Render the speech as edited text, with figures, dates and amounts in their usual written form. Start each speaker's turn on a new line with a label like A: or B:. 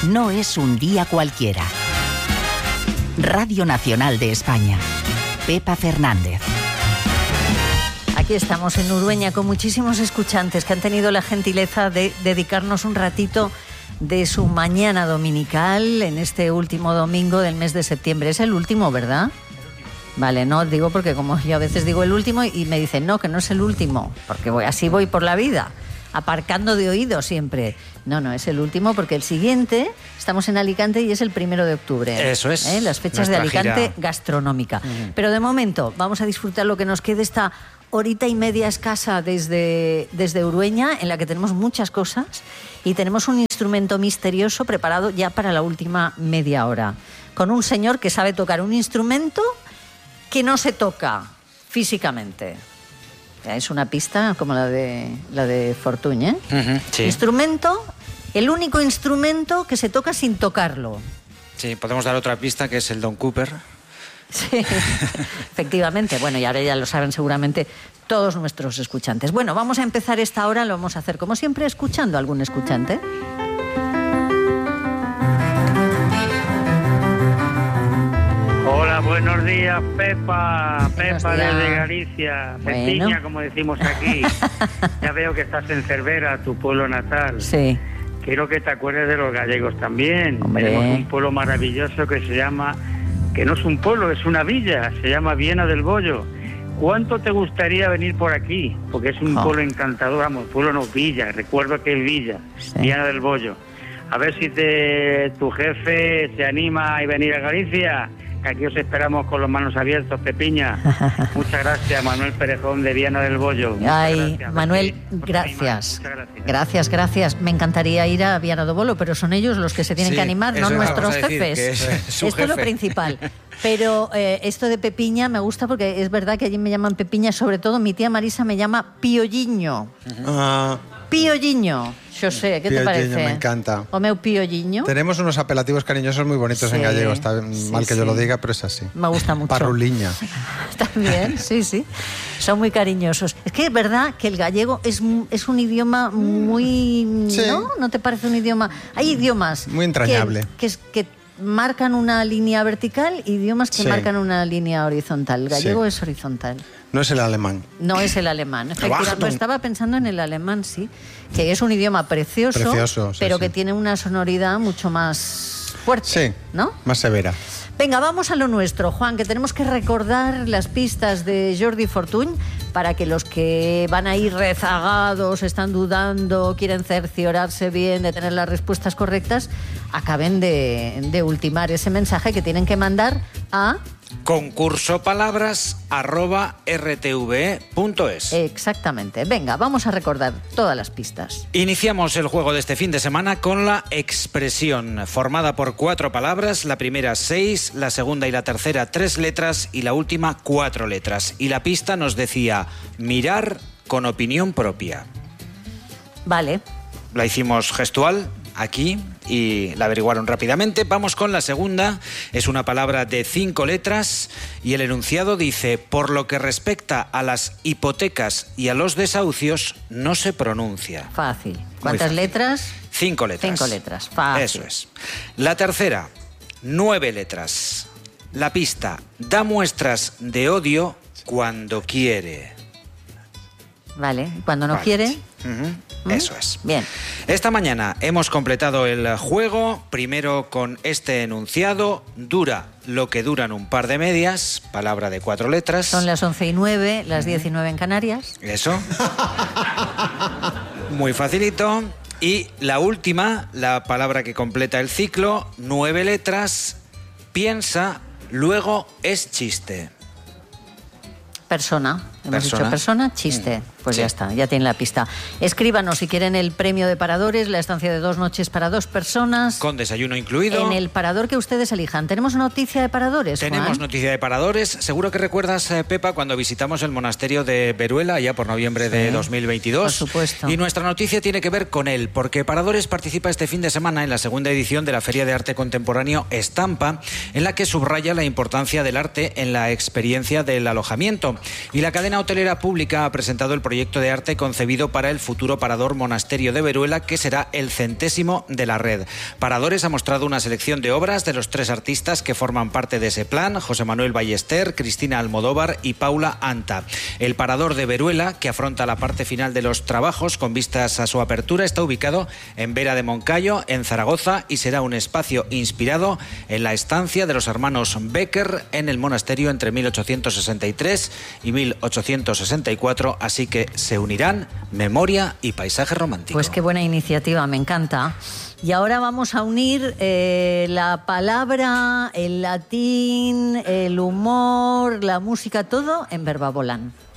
A: no es un día cualquiera. Radio Nacional de España. Pepa Fernández.
B: Aquí estamos en Urueña con muchísimos escuchantes que han tenido la gentileza de dedicarnos un ratito de su mañana dominical en este último domingo del mes de septiembre. Es el último, ¿verdad? Vale, no digo porque como yo a veces digo el último y me dicen no, que no es el último, porque así voy por la vida, aparcando de oído siempre. No, es el último porque el siguiente, estamos en Alicante y es el 1 de octubre.
C: Eso es.
B: Las fechas de Alicante
C: gira
B: gastronómica. Pero de momento vamos a disfrutar lo que nos quede esta horita y media escasa desde Urueña, en la que tenemos muchas cosas y tenemos un instrumento misterioso preparado ya para la última media hora, con un señor que sabe tocar un instrumento que no se toca físicamente. Es una pista como la de Fortuny, ¿eh?
C: Sí.
B: Instrumento, el único instrumento que se toca sin tocarlo.
C: Sí, podemos dar otra pista, que es el Don Cooper.
B: Sí, efectivamente. Bueno, y ahora ya lo saben seguramente todos nuestros escuchantes. Bueno, vamos a empezar esta hora, lo vamos a hacer como siempre escuchando a algún escuchante.
D: Hola, buenos días, Pepa.
B: Buenos
D: Pepa
B: días.
D: desde Galicia.
B: Bueno.
D: Pepiña, como decimos aquí. Ya veo que estás en Cervera, tu pueblo natal.
B: Sí.
D: Quiero que te acuerdes de los gallegos también.
B: Hombre.
D: Tenemos un pueblo maravilloso que se llama, que no es un pueblo, es una villa, se llama Viana del Bollo. ¿Cuánto te gustaría venir por aquí? Porque es un pueblo encantador, vamos, pueblo no, villa, recuerdo que es villa,
B: Sí.
D: Viana del Bollo. A ver si tu jefe se anima a venir a Galicia, que aquí os esperamos con las manos abiertas, Pepiña. Muchas gracias, Manuel Perejón de Viana del Bollo. Muchas
B: Ay,
D: gracias.
B: Manuel,
D: Muchas
B: gracias.
D: gracias.
B: Gracias. Me encantaría ir a Viana do Bolo, pero son ellos los que se tienen
C: Sí,
B: que animar, no
C: eso
B: nuestros
C: vamos a decir,
B: jefes.
C: que es su
B: Esto es lo
C: jefe.
B: principal. Pero esto de Pepiña me gusta porque es verdad que allí me llaman Pepiña, sobre todo mi tía Marisa me llama Piolliño. Piolliño. Yo sé, ¿qué te
E: Piolliño,
B: parece?
E: me encanta.
B: O meu Piolliño.
E: Tenemos unos apelativos cariñosos muy bonitos
B: Sí,
E: en gallego. Está
B: sí,
E: mal que yo lo
B: sí.
E: diga, pero es así.
B: Me gusta mucho.
E: Parruliña.
B: También, sí. Son muy cariñosos. Es que es verdad que el gallego es un idioma muy...
E: Sí.
B: ¿No? ¿No te parece un idioma? Hay idiomas...
E: Muy entrañable.
B: Que marcan una línea vertical y idiomas que
E: Sí.
B: marcan una línea horizontal. El gallego
E: Sí.
B: es horizontal.
E: No es el alemán.
B: No es el alemán. Efectivamente,
E: Achtung.
B: estaba pensando en el alemán, sí, que es un idioma precioso,
E: Precioso, sí,
B: pero
E: sí.
B: que tiene una sonoridad mucho más fuerte,
E: Sí.
B: ¿no?
E: Más severa.
B: Venga, vamos a lo nuestro, Juan, que tenemos que recordar las pistas de Jordi Fortuny para que los que van a ir rezagados, están dudando, quieren cerciorarse bien de tener las respuestas correctas, acaben de ultimar ese mensaje que tienen que mandar a...
C: concursopalabras@rtve.es.
B: Exactamente. Venga, vamos a recordar todas las pistas.
C: Iniciamos el juego de este fin de semana con la expresión, formada por 4 palabras, la primera 6, la segunda y la tercera 3 letras y la última 4 letras. Y la pista nos decía mirar con opinión propia.
B: Vale.
C: La hicimos gestual aquí y la averiguaron rápidamente. Vamos con la segunda. Es una palabra de 5 letras y el enunciado dice: por lo que respecta a las hipotecas y a los desahucios, no se pronuncia.
B: Fácil. ¿Cuántas
C: fácil.
B: letras?
C: 5 letras.
B: 5 letras. Fácil.
C: Eso es. La tercera, 9 letras. La pista: da muestras de odio cuando quiere.
B: Vale. Cuando no
C: Vale.
B: quiere...
C: Eso es.
B: Bien.
C: Esta mañana hemos completado el juego, primero con este enunciado: dura lo que duran un par de medias, palabra de 4 letras.
B: Son las 11:09, las 19 en Canarias.
C: Eso. Muy facilito. Y la última, la palabra que completa el ciclo, 9 letras, piensa, luego es chiste.
B: Persona. Hemos
C: Persona.
B: dicho persona, chiste. Pues
C: Sí.
B: ya está, ya tienen la pista. Escríbanos si quieren el premio de Paradores, la estancia de 2 noches para 2 personas.
C: Con desayuno incluido.
B: En el parador que ustedes elijan. ¿Tenemos noticia de Paradores,
C: Tenemos
B: Juan?
C: noticia de paradores. Seguro que recuerdas, Pepa, cuando visitamos el monasterio de Veruela, ya por noviembre de 2022.
B: por supuesto.
C: Y nuestra noticia tiene que ver con él, porque Paradores participa este fin de semana en la segunda edición de la Feria de Arte Contemporáneo Estampa, en la que subraya la importancia del arte en la experiencia del alojamiento. Y la cadena hotelera pública ha presentado el proyecto proyecto de arte concebido para el futuro Parador Monasterio de Veruela, que será el 100º de la red. Paradores ha mostrado una selección de obras de los 3 artistas que forman parte de ese plan: José Manuel Ballester, Cristina Almodóvar y Paula Anta. El Parador de Veruela, que afronta la parte final de los trabajos con vistas a su apertura, está ubicado en Vera de Moncayo, en Zaragoza, y será un espacio inspirado en la estancia de los hermanos Becker en el monasterio entre 1863 y 1864, así que se unirán memoria y paisaje romántico.
B: Pues qué buena iniciativa, me encanta. Y ahora vamos a unir la palabra, el latín, el humor, la música, todo en Verba Volant.